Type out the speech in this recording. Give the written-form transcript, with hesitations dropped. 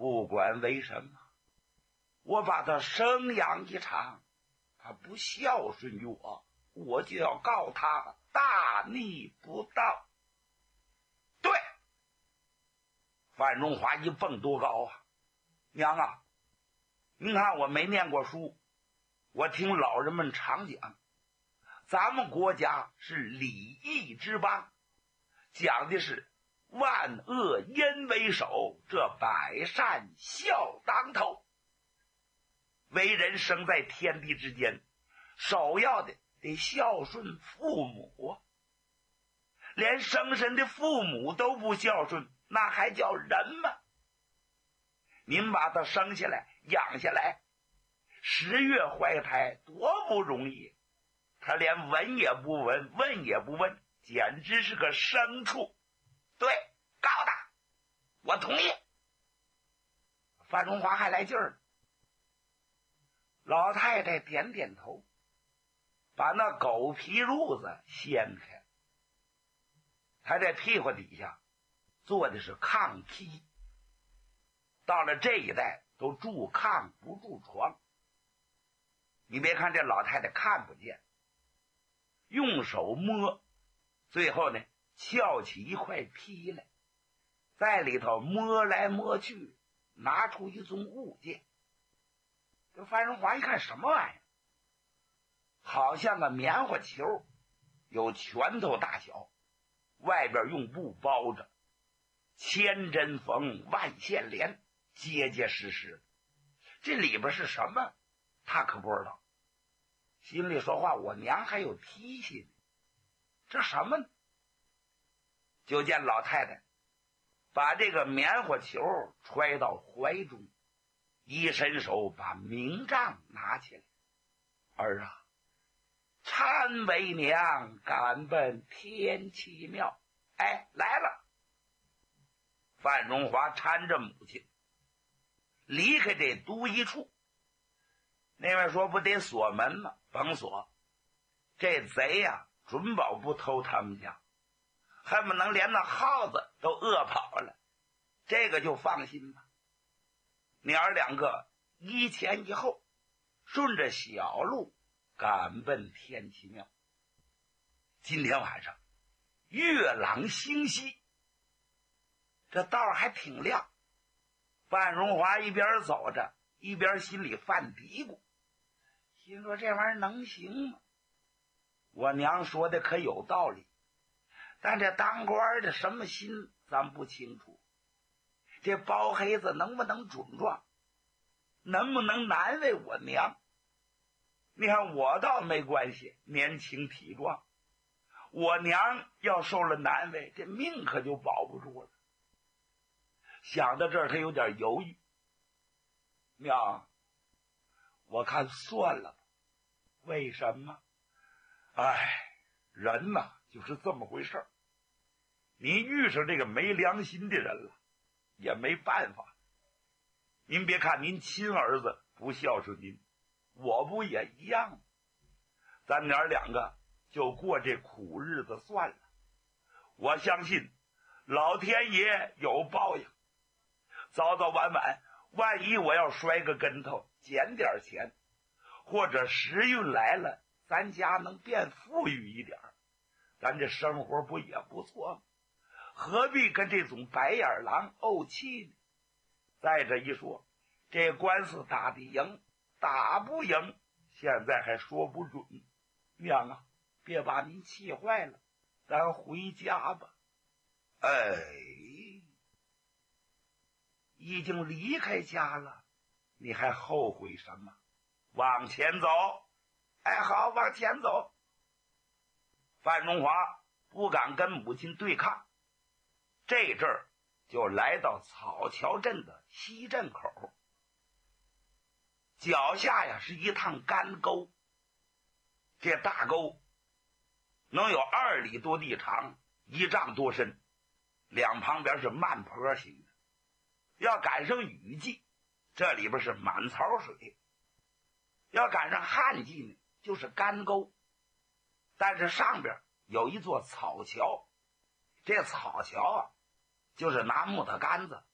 不管为什么，我把他生养一场，他不孝顺于我，我就要告他大逆不道。对，范荣华一蹦多高啊！娘啊，您看我没念过书，我听老人们常讲，咱们国家是礼义之邦，讲的是万恶淫为首，这百善孝当头。为人生在天地之间，首要的得孝顺父母啊！连生身的父母都不孝顺，那还叫人吗？您把他生下来养下来，10月怀胎多不容易，他连闻也不闻，问也不问，简直是个牲畜。对，告他，我同意。范荣华还来劲儿呢。老太太点点头，把那狗皮褥子掀开，他在屁股底下做的是炕坯。到了这一代都住炕不住床，你别看这老太太看不见，用手摸，最后呢撬起一块坯来，在里头摸来摸去，拿出一宗物件。这范荣华一看，什么玩意儿？好像个棉花球，有拳头大小，外边用布包着，千针缝万线连，结结实实。这里边是什么他可不知道，心里说话，我娘还有提心，这什么呢？就见老太太把这个棉花球揣到怀中，一伸手把明杖拿起来。儿啊，参为娘赶奔天齐庙。哎，来了。范荣华搀着母亲离开这都一处。那位说不得锁门吗？甭锁，这贼呀准保不偷他们家，恨不能连那耗子都饿跑了，这个就放心吧。娘儿两个一前一后，顺着小路赶奔天齐庙。今天晚上月朗星稀，这道还挺亮。范荣华一边走着一边心里犯嘀咕，心说这玩意儿能行吗？我娘说的可有道理，但这当官的什么心咱不清楚，这包黑子能不能准状，能不能难为我娘？你看我倒没关系，年轻体壮，我娘要受了难为，这命可就保不住了。想到这儿他有点犹豫，娘，我看算了吧。为什么？哎，人呐就是这么回事儿，你遇上这个没良心的人了也没办法。您别看您亲儿子不孝顺您，我不也一样吗？咱娘两个就过这苦日子算了，我相信老天爷有报应。早早晚晚，万一我要摔个跟头捡点钱，或者时运来了，咱家能变富裕一点，咱这生活不也不错吗？何必跟这种白眼狼怄气呢？再这一说，这官司打得赢打不赢现在还说不准。娘啊，别把您气坏了，咱回家吧。哎，已经离开家了，你还后悔什么？往前走。哎，好，往前走。范荣华不敢跟母亲对抗，这阵儿就来到草桥镇的西镇口，脚下呀是一趟干沟，这大沟能有2里多地长，1丈多深，两旁边是慢坡型的。要赶上雨季，这里边是满槽水；要赶上旱季呢，就是干沟。但是上边有一座草桥，这草桥啊就是拿木头杆子